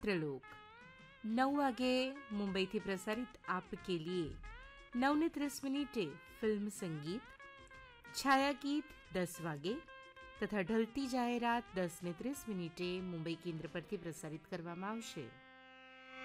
ત્રિલોક 9 વાગે મુંબઈથી પ્રસારિત આપ કે લીએ 9:30 ફિલ્મ સંગીત, છાયા ગીત 10 વાગે તથા ઢલતી જાહેરાત 10:30 મુંબઈ કેન્દ્ર પરથી પ્રસારિત કરવામાં આવશે.